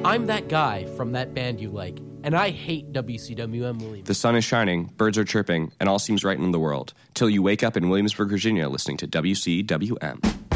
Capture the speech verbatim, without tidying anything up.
I'm that guy from that band you like, and I hate W C W M Williams. The sun is shining, birds are chirping, and all seems right in the world, till you wake up in Williamsburg, Virginia, listening to W C W M.